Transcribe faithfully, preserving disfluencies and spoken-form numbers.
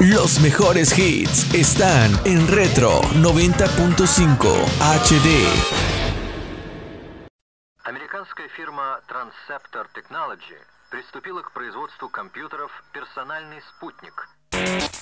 Los mejores hits están en Retro noventa punto cinco H D. Американская фирма Transceptor Technology приступила к производству компьютеров «Персональный спутник».